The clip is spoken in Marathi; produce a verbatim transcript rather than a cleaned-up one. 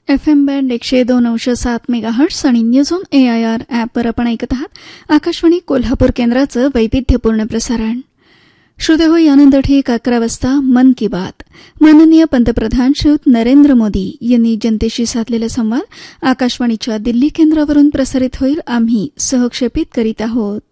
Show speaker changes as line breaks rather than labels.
एफ एम बँड एकशे दोन अंश सात मेगाहर्ट्स आणि news on A I R ॲपवर आपण ऐकत आहात आकाशवाणी कोल्हापूर केंद्राचं वैविध्यपूर्ण प्रसारण. श्रोतेहो, यानंतर ठीक अकरा वाजता मन की बात. माननीय पंतप्रधान श्रीयुत नरेंद्र मोदी यांनी जनतेशी साधलेला संवाद आकाशवाणीच्या दिल्ली केंद्रावरून प्रसारित होईल. आम्ही सहक्षेपित करीत आहोत.